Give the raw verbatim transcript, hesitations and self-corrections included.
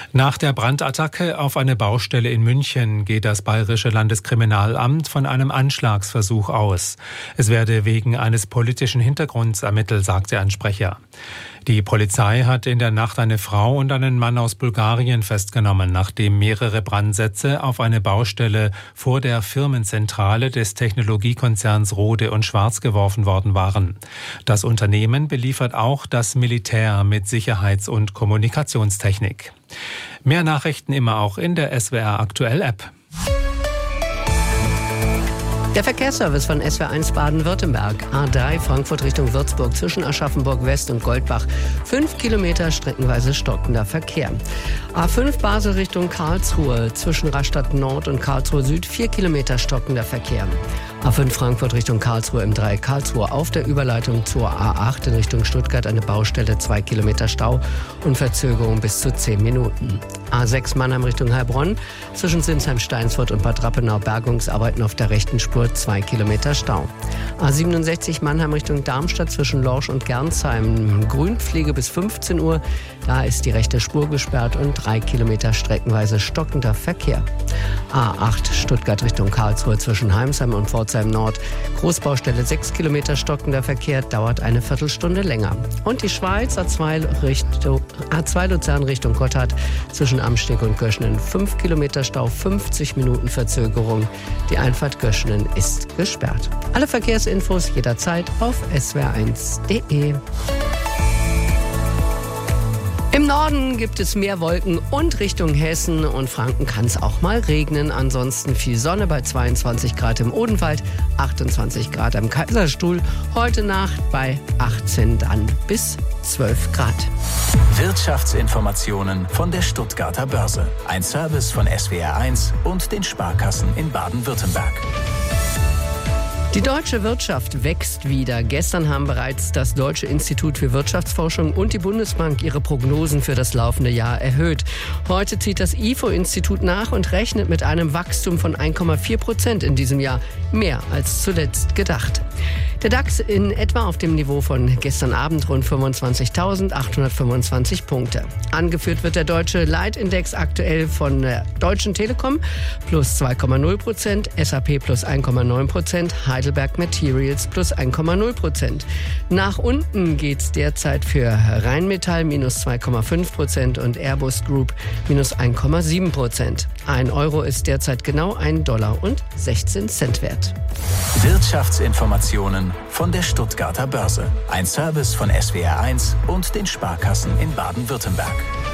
Nach der Brandattacke auf eine Baustelle in München geht das Bayerische Landeskriminalamt von einem Anschlagsversuch aus. Es werde wegen eines politischen Hintergrunds ermittelt, sagte ein Sprecher. Die Polizei hat in der Nacht eine Frau und einen Mann aus Bulgarien festgenommen, nachdem mehrere Brandsätze auf eine Baustelle vor der Firmenzentrale des Technologiekonzerns Rohde und Schwarz geworfen worden waren. Das Unternehmen beliefert auch das Militär mit Sicherheits- und Kommunikationstechnik. Mehr Nachrichten immer auch in der S W R Aktuell App. Der Verkehrsservice von S W R eins Baden-Württemberg. A drei Frankfurt Richtung Würzburg zwischen Aschaffenburg West und Goldbach. Fünf Kilometer streckenweise stockender Verkehr. A fünf Basel Richtung Karlsruhe zwischen Rastatt Nord und Karlsruhe Süd. Vier Kilometer stockender Verkehr. A fünf Frankfurt Richtung Karlsruhe im Dreieck Karlsruhe auf der Überleitung zur A acht in Richtung Stuttgart eine Baustelle, zwei Kilometer Stau und Verzögerung bis zu zehn Minuten. A sechs Mannheim Richtung Heilbronn zwischen Sinsheim-Steinsfurt und Bad Rappenau Bergungsarbeiten auf der rechten Spur, zwei Kilometer Stau. A siebenundsechzig Mannheim Richtung Darmstadt zwischen Lorsch und Gernsheim Grünpflege bis fünfzehn Uhr. Da ist die rechte Spur gesperrt und drei Kilometer streckenweise stockender Verkehr. A acht Stuttgart Richtung Karlsruhe zwischen Heimsheim und Pforzheim Nord. Großbaustelle sechs Kilometer stockender Verkehr, dauert eine Viertelstunde länger. Und die Schweiz A zwei, Richtung, A zwei Luzern Richtung Gotthard zwischen Amsteg und Göschenen fünf Kilometer Stau, fünfzig Minuten Verzögerung. Die Einfahrt Göschenen ist gesperrt. Alle Verkehrsinfos jederzeit auf S W R eins punkt de. Im Norden gibt es mehr Wolken und Richtung Hessen und Franken kann es auch mal regnen. Ansonsten viel Sonne bei zweiundzwanzig Grad im Odenwald, achtundzwanzig Grad am Kaiserstuhl. Heute Nacht bei achtzehn dann bis zwölf Grad. Wirtschaftsinformationen von der Stuttgarter Börse. Ein Service von S W R eins und den Sparkassen in Baden-Württemberg. Die deutsche Wirtschaft wächst wieder. Gestern haben bereits das Deutsche Institut für Wirtschaftsforschung und die Bundesbank ihre Prognosen für das laufende Jahr erhöht. Heute zieht das I F O-Institut nach und rechnet mit einem Wachstum von eins Komma vier Prozent in diesem Jahr. Mehr als zuletzt gedacht. Der DAX in etwa auf dem Niveau von gestern Abend rund fünfundzwanzigtausendachthundertfünfundzwanzig Punkte. Angeführt wird der deutsche Leitindex aktuell von der Deutschen Telekom plus zwei Komma null Prozent, S A P plus eins Komma neun Prozent, Heidelberg Materials plus eins Komma null Prozent. Nach unten geht's derzeit für Rheinmetall minus zwei Komma fünf Prozent und Airbus Group minus eins Komma sieben Prozent. Ein Euro ist derzeit genau ein Dollar und sechzehn Cent wert. Wirtschaftsinformationen von der Stuttgarter Börse. Ein Service von S W R eins und den Sparkassen in Baden-Württemberg.